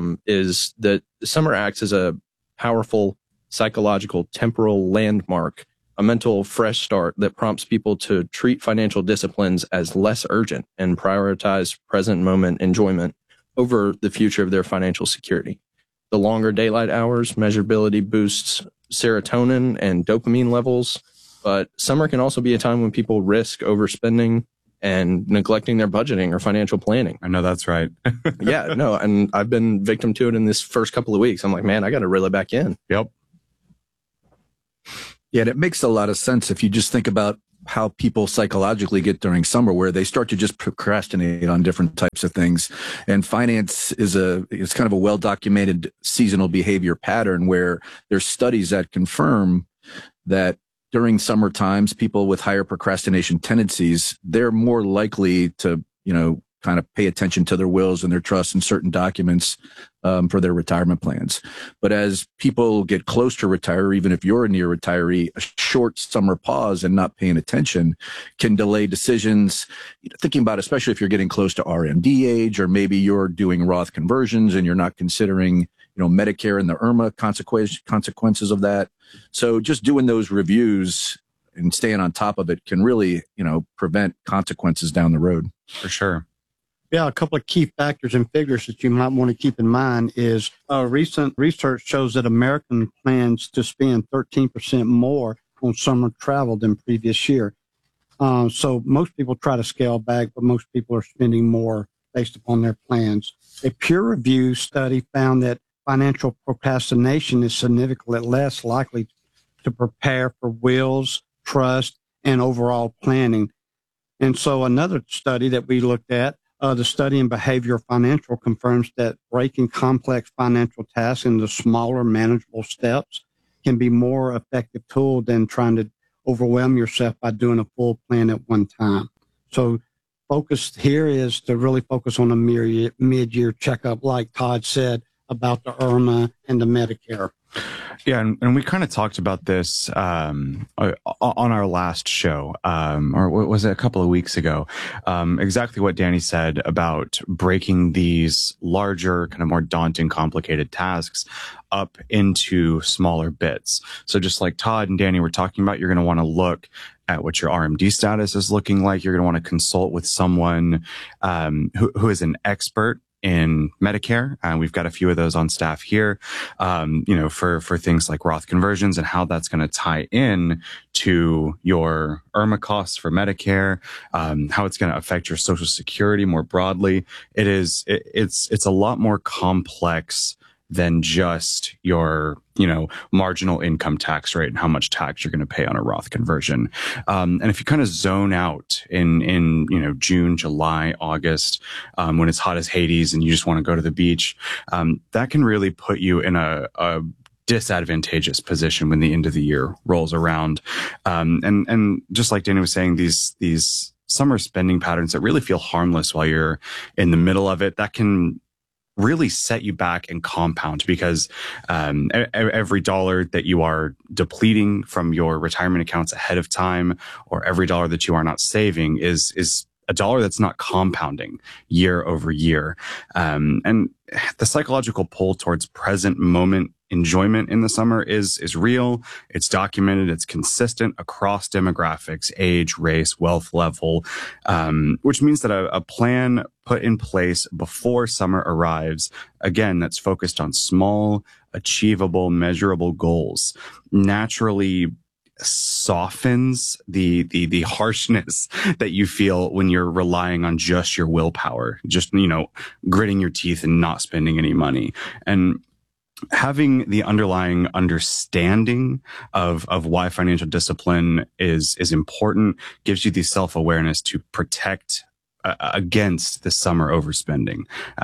is that summer acts as a powerful psychological temporal landmark, a mental fresh start that prompts people to treat financial disciplines as less urgent and prioritize present moment enjoyment over the future of their financial security. the longer daylight hours. Measurability boosts serotonin and dopamine levels, but summer can also be a time when people risk overspending and neglecting their budgeting or financial planning. I know that's right. Yeah, no, and I've been victim to it in this first couple of weeks. I'm like, man, I got to reel it back in. Yep. Yeah, and it makes a lot of sense if you just think about how people psychologically get during summer, where they start to just procrastinate on different types of things. And finance it's kind of a well-documented seasonal behavior pattern where there's studies that confirm that during summer times, people with higher procrastination tendencies, they're more likely to, kind of pay attention to their wills and their trusts in certain documents for their retirement plans. But as people get close to retire, even if you're a near retiree, a short summer pause and not paying attention can delay decisions. Thinking about, especially if you're getting close to RMD age, or maybe you're doing Roth conversions and you're not considering, Medicare and the IRMA consequences of that. So just doing those reviews and staying on top of it can really, prevent consequences down the road. For sure. Yeah, a couple of key factors and figures that you might want to keep in mind is recent research shows that American plans to spend 13% more on summer travel than previous year. So most people try to scale back, but most people are spending more based upon their plans. A peer review study found that financial procrastination is significantly less likely to prepare for wills, trust, and overall planning. And so another study that we looked at, the study in behavioral financial, confirms that breaking complex financial tasks into smaller, manageable steps can be more effective tool than trying to overwhelm yourself by doing a full plan at one time. So focus here is to really focus on a mid-year checkup, like Todd said, about the IRMA and the Medicare. Yeah, and we kind of talked about this on our last show, or was it a couple of weeks ago? Exactly what Danny said about breaking these larger, kind of more daunting, complicated tasks up into smaller bits. So just like Todd and Danny were talking about, you're going to want to look at what your RMD status is looking like. You're going to want to consult with someone who is an expert in Medicare. We've got a few of those on staff here, for things like Roth conversions and how that's going to tie in to your IRMA costs for Medicare, how it's going to affect your Social Security more broadly. It's a lot more complex than just your, marginal income tax rate and how much tax you're going to pay on a Roth conversion. And if you kind of zone out in June, July, August, when it's hot as Hades and you just want to go to the beach, that can really put you in a disadvantageous position when the end of the year rolls around. And just like Danny was saying, these summer spending patterns that really feel harmless while you're in the middle of it, that can really set you back and compound, because every dollar that you are depleting from your retirement accounts ahead of time, or every dollar that you are not saving, is a dollar that's not compounding year over year. And the psychological pull towards present moment enjoyment in the summer is real. It's documented. It's consistent across demographics, age, race, wealth level, which means that a plan put in place before summer arrives, again, that's focused on small, achievable, measurable goals, naturally softens the harshness that you feel when you're relying on just your willpower, just, gritting your teeth and not spending any money. And having the underlying understanding of why financial discipline is important gives you the self-awareness to protect against the summer overspending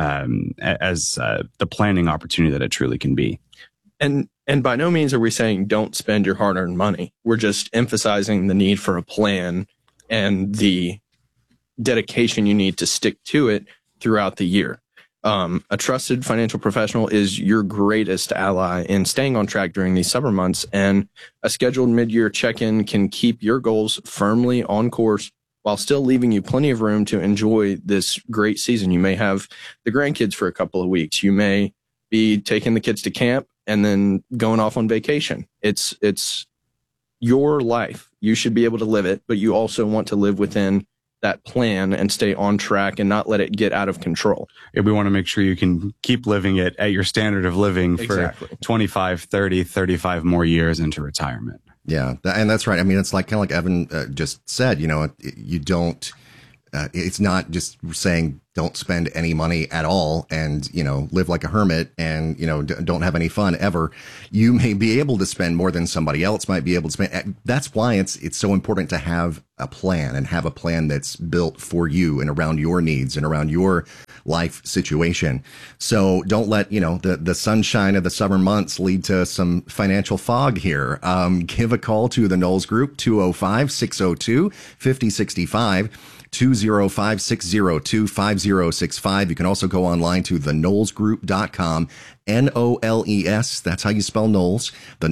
as the planning opportunity that it truly can be. And by no means are we saying don't spend your hard-earned money. We're just emphasizing the need for a plan and the dedication you need to stick to it throughout the year. A trusted financial professional is your greatest ally in staying on track during these summer months, and a scheduled mid-year check-in can keep your goals firmly on course while still leaving you plenty of room to enjoy this great season. You may have the grandkids for a couple of weeks. You may be taking the kids to camp and then going off on vacation. It's your life. You should be able to live it, but you also want to live within that plan and stay on track and not let it get out of control. We want to make sure you can keep living it at your standard of living for 25, 30, 35 more years into retirement. Yeah, and that's right. I mean, it's like kind of like Evan just said, you know, you don't, it's not just saying don't spend any money at all and, you know, live like a hermit and, you know, don't have any fun ever. You may be able to spend more than somebody else might be able to spend. That's why it's so important to have a plan and have a plan that's built for you and around your needs and around your life situation. So don't let, you know, the sunshine of the summer months lead to some financial fog here. Give a call to the Knowles Group, 205-602-5065. 205-602-5065. You can also go online to theknowlesgroup.com, Knowles. That's how you spell Knowles,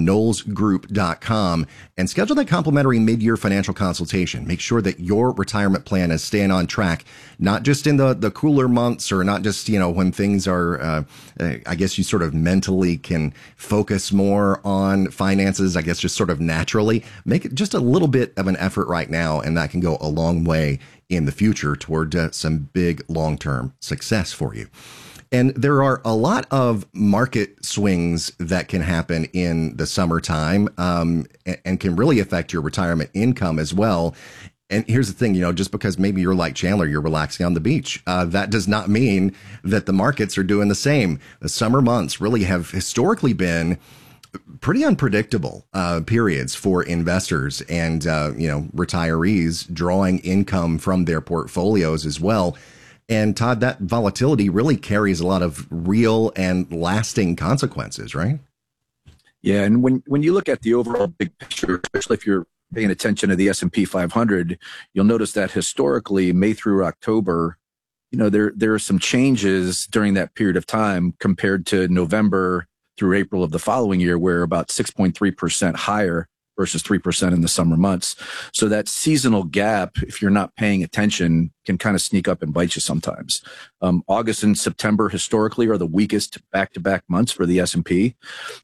theknowlesgroup.com, and schedule that complimentary mid-year financial consultation. Make sure that your retirement plan is staying on track, not just in the cooler months or not just, you know, when things are, I guess you sort of mentally can focus more on finances, I guess just sort of naturally. Make it just a little bit of an effort right now, and that can go a long way in the future toward some big long-term success for you. And there are a lot of market swings that can happen in the summertime and can really affect your retirement income as well. And here's the thing, you know, just because maybe you're like Chandler, you're relaxing on the beach, that does not mean that the markets are doing the same. The summer months really have historically been pretty unpredictable periods for investors and, you know, retirees drawing income from their portfolios as well. And Todd, that volatility really carries a lot of real and lasting consequences, right? Yeah. And when you look at the overall big picture, especially if you're paying attention to the S&P 500, you'll notice that historically, May through October, you know, there are some changes during that period of time compared to November through April of the following year, where about 6.3% higher versus 3% in the summer months. So that seasonal gap, if you're not paying attention, can kind of sneak up and bite you sometimes. August and September historically are the weakest back-to-back months for the S&P,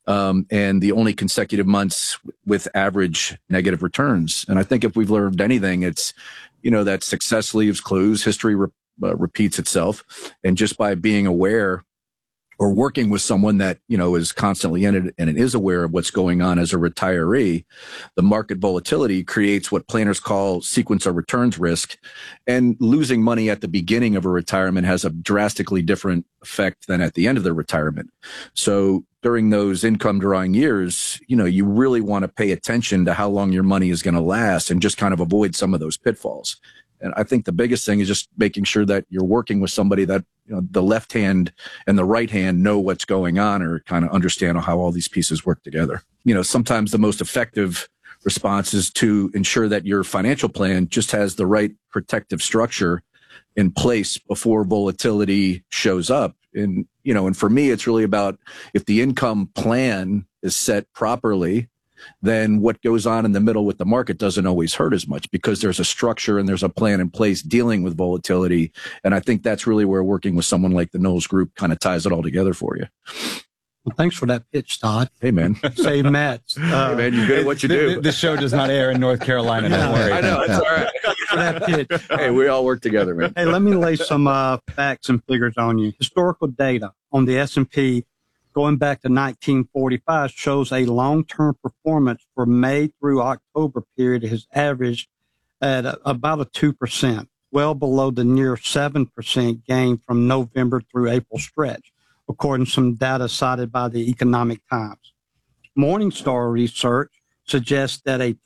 and the only consecutive months with average negative returns. And I think if we've learned anything, it's, you know, that success leaves clues, history repeats itself. And just by being aware or working with someone that, you know, is constantly in it and is aware of what's going on as a retiree, the market volatility creates what planners call sequence of returns risk. And losing money at the beginning of a retirement has a drastically different effect than at the end of the retirement. So during those income drawing years, you know, you really want to pay attention to how long your money is going to last and just kind of avoid some of those pitfalls. And I think the biggest thing is just making sure that you're working with somebody that, you know, the left hand and the right hand know what's going on or kind of understand how all these pieces work together. You know, sometimes the most effective response is to ensure that your financial plan just has the right protective structure in place before volatility shows up. And, you know, and for me, it's really about if the income plan is set properly, then what goes on in the middle with the market doesn't always hurt as much because there's a structure and there's a plan in place dealing with volatility. And I think that's really where working with someone like the Knowles Group kind of ties it all together for you. Well, thanks for that pitch, Todd. Hey, man. Save Matt. Hey, man, you're good at what you do. The show does not air in North Carolina. Don't worry. I know. It's all right. For that pitch. Hey, we all work together, man. Hey, let me lay some facts and figures on you. Historical data on the S&P going back to 1945 shows a long-term performance for May through October period has averaged at about a 2%, well below the near 7% gain from November through April stretch, according to some data cited by the Economic Times. Morningstar research suggests that a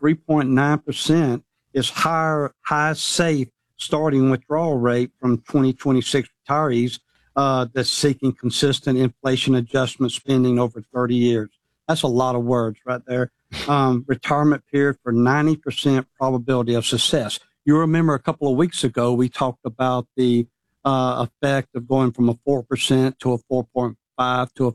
3.9% is high safe starting withdrawal rate from 2026 retirees that's seeking consistent inflation adjustment spending over 30 years. That's a lot of words right there. Retirement period for 90% probability of success. You remember a couple of weeks ago, we talked about the effect of going from a 4% to a 4.5 to a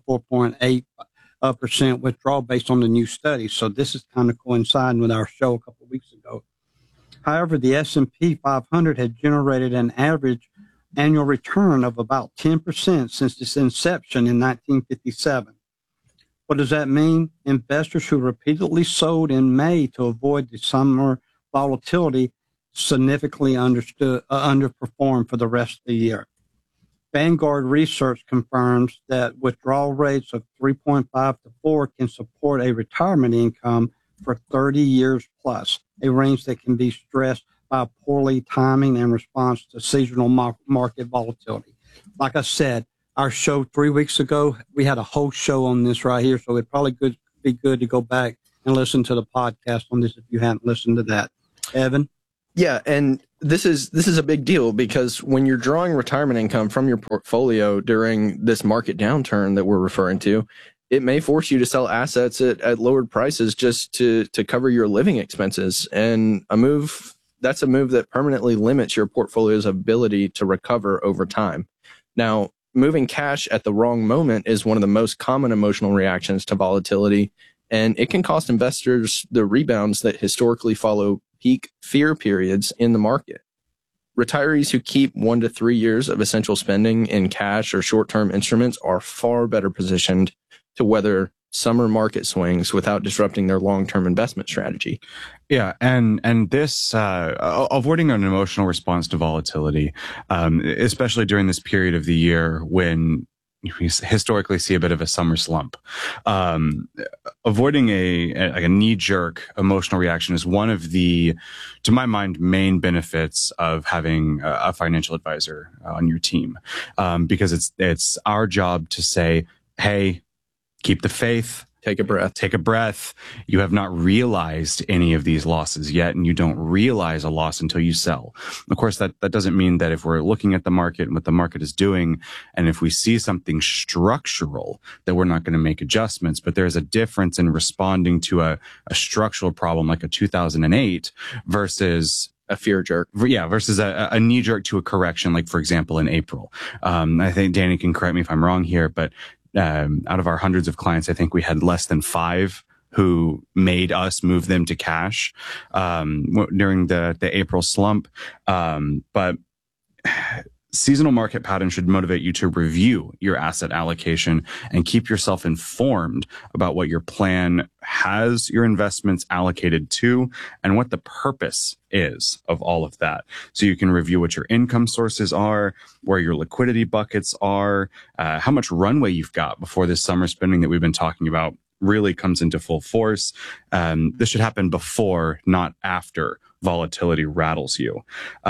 4.8% withdrawal based on the new study. So this is kind of coinciding with our show a couple of weeks ago. However, the S&P 500 had generated an average annual return of about 10% since its inception in 1957. What does that mean? Investors who repeatedly sold in May to avoid the summer volatility significantly underperform for the rest of the year. Vanguard research confirms that withdrawal rates of 3.5 to 4 can support a retirement income for 30 years plus, a range that can be stressed by poorly timing and response to seasonal market volatility. Like I said, our show 3 weeks ago, we had a whole show on this right here, so it probably could be good to go back and listen to the podcast on this if you haven't listened to that. Evan? Yeah, and this is a big deal because when you're drawing retirement income from your portfolio during this market downturn that we're referring to, it may force you to sell assets at lowered prices just to cover your living expenses. And that's a move that permanently limits your portfolio's ability to recover over time. Now, moving cash at the wrong moment is one of the most common emotional reactions to volatility, and it can cost investors the rebounds that historically follow peak fear periods in the market. Retirees who keep 1 to 3 years of essential spending in cash or short-term instruments are far better positioned to weather summer market swings without disrupting their long-term investment strategy. Yeah, and this avoiding an emotional response to volatility, especially during this period of the year when we historically see a bit of a summer slump. Avoiding a knee-jerk emotional reaction is one of the, to my mind, main benefits of having a financial advisor on your team, because it's our job to say, hey, keep the faith. Take a breath. You have not realized any of these losses yet, and you don't realize a loss until you sell. Of course, that doesn't mean that if we're looking at the market and what the market is doing, and if we see something structural, that we're not going to make adjustments. But there's a difference in responding to a structural problem like a 2008 versus a fear jerk. Yeah, versus a knee jerk to a correction, like, for example, in April. I think Danny can correct me if I'm wrong here, but out of our hundreds of clients, I think we had less than 5 who made us move them to cash during the April slump. But seasonal market patterns should motivate you to review your asset allocation and keep yourself informed about what your plan has your investments allocated to and what the purpose is of all of that. So you can review what your income sources are, where your liquidity buckets are, how much runway you've got before this summer spending that we've been talking about really comes into full force. This should happen before, not after volatility rattles you.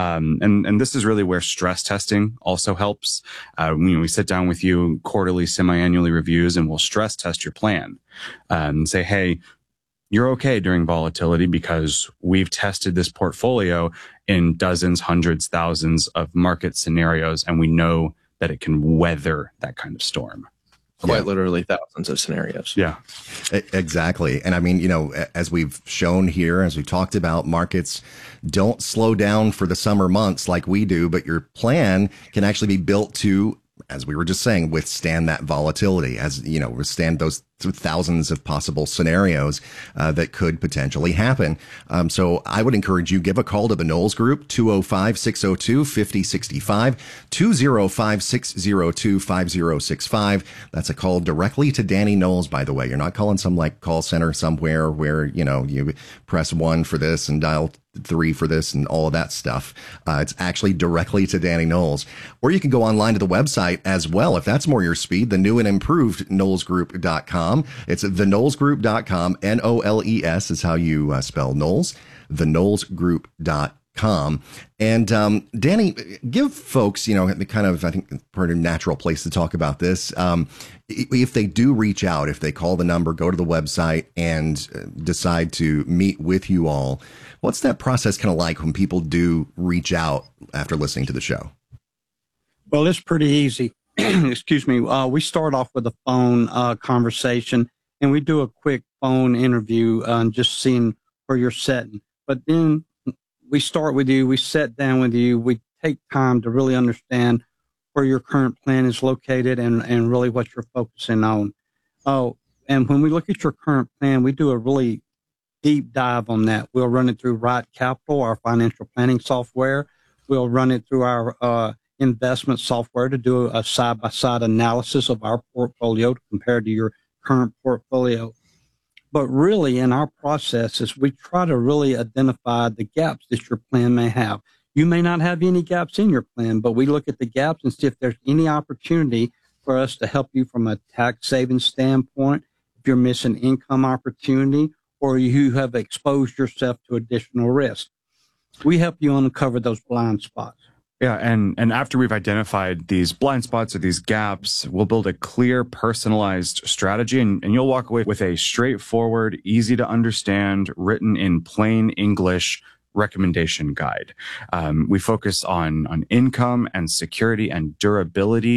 And this is really where stress testing also helps. We sit down with you quarterly, semi-annually reviews, and we'll stress test your plan and say, hey, you're okay during volatility because we've tested this portfolio in dozens, hundreds, thousands of market scenarios, and we know that it can weather that kind of storm. Quite literally thousands of scenarios. Yeah, exactly. And I mean, as we've shown here, as we've talked about, markets don't slow down for the summer months like we do, but your plan can actually be built to, as we were just saying, withstand that volatility, withstand those thousands of possible scenarios that could potentially happen. So I would encourage you, give a call to the Knowles Group, 205-602-5065, 205-602-5065. That's a call directly to Danny Knowles, by the way. You're not calling some call center somewhere where, you press 1 for this and dial 3 for this and all of that stuff. It's actually directly to Danny Knowles. Or you can go online to the website as well, if that's more your speed, the new and improved knowlesgroup.com. It's theknowlesgroup.com. Knowles is how you spell Knowles. Theknowlesgroup.com. And Danny, give folks, kind of, I think, pretty natural place to talk about this. If they do reach out, if they call the number, go to the website, and decide to meet with you all, what's that process kind of like when people do reach out after listening to the show? Well, it's pretty easy. Excuse me. We start off with a phone conversation, and we do a quick phone interview, just seeing where you're sitting. But then we start with you. We sit down with you. We take time to really understand where your current plan is located and really what you're focusing on. Oh, and when we look at your current plan, we do a really deep dive on that. We'll run it through Right Capital, our financial planning software. We'll run it through our investment software to do a side-by-side analysis of our portfolio compared to your current portfolio. But really, in our processes, we try to really identify the gaps that your plan may have. You may not have any gaps in your plan, but we look at the gaps and see if there's any opportunity for us to help you from a tax savings standpoint, if you're missing income opportunity, or you have exposed yourself to additional risk. We help you uncover those blind spots. Yeah, and after we've identified these blind spots or these gaps, we'll build a clear, personalized strategy, and you'll walk away with a straightforward, easy to understand, written in plain English recommendation guide. We focus on income and security and durability